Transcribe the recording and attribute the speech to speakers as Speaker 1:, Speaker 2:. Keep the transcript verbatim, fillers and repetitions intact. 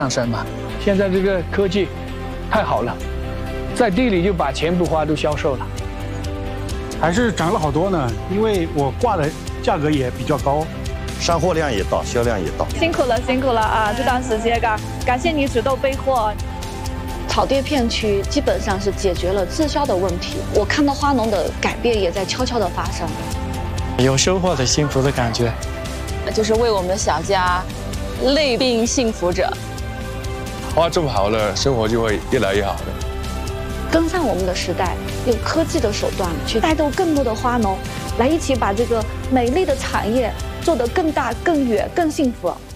Speaker 1: 上升嘛。现在这个科技太好了，在地里就把钱不花都销售了，
Speaker 2: 还是涨了好多呢。因为我挂的价格也比较高，
Speaker 3: 上货量也大，销量也大。
Speaker 4: 辛苦了，辛苦了啊！这段时间感感谢你主动备货。
Speaker 5: 草甸片区基本上是解决了滞销的问题，我看到花农的改变也在悄悄的发生，
Speaker 6: 有收获的幸福的感觉，
Speaker 7: 就是为我们小家累并幸福着。
Speaker 8: 花种好了，生活就会越来越好的。
Speaker 5: 跟上我们的时代，用科技的手段去带动更多的花农，来一起把这个美丽的产业做得更大、更远、更幸福。